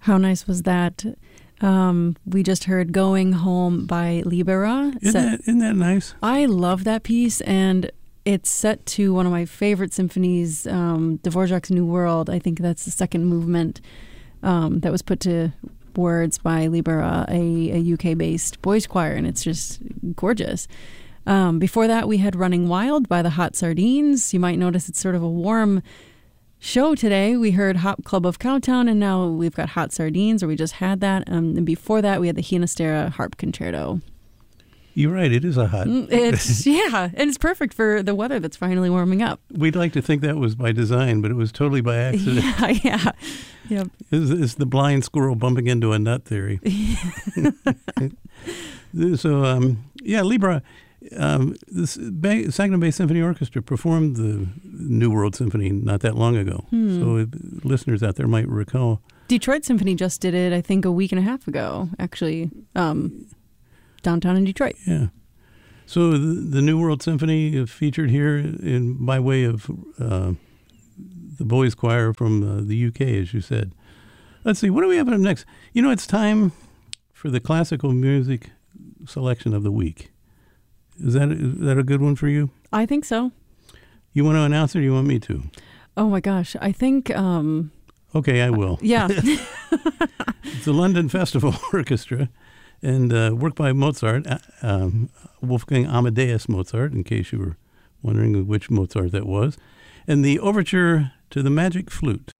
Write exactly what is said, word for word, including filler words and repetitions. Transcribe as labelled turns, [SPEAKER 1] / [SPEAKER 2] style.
[SPEAKER 1] How nice was that? Um, we just heard Going Home by Libera.
[SPEAKER 2] Isn't, that, isn't that nice?
[SPEAKER 1] I love that piece, and it's set to one of my favorite symphonies, um, Dvorak's New World. I think that's the second movement um, that was put to words by Libera, a, a U K-based boys choir, and it's just gorgeous. Um, before that, we had Running Wild by the Hot Sardines. You might notice it's sort of a warm show today. We heard Hop Club of Cowtown, and now we've got Hot Sardines, or we just had that. Um, and before that, we had the Ginastera Harp Concerto.
[SPEAKER 2] You're right, it is a hot.
[SPEAKER 1] It's yeah, and it's perfect for the weather that's finally warming up.
[SPEAKER 2] We'd like to think that was by design, but it was totally by accident.
[SPEAKER 1] Yeah, yeah. Yep.
[SPEAKER 2] It's, it's the blind squirrel bumping into a nut theory. So, um, yeah, Libera, um, this Bay, Saginaw Bay Symphony Orchestra performed the New World Symphony not that long ago. Hmm. So uh, listeners out there might recall.
[SPEAKER 1] Detroit Symphony just did it, I think, a week and a half ago, actually. Um downtown in Detroit.
[SPEAKER 2] Yeah. So the, the New World Symphony featured here in by way of uh, the boys choir from uh, the U K, as you said. Let's see, what do we have up next? You know, it's time for the classical music selection of the week. Is that is that a good one for you?
[SPEAKER 1] I think so.
[SPEAKER 2] You want to announce it, or you want me to?
[SPEAKER 1] Oh my gosh, I think. Um,
[SPEAKER 2] okay, I will.
[SPEAKER 1] Uh, yeah.
[SPEAKER 2] It's the London Festival Orchestra. And uh, work by Mozart, uh, um, Wolfgang Amadeus Mozart, in case you were wondering which Mozart that was. And the overture to the Magic Flute.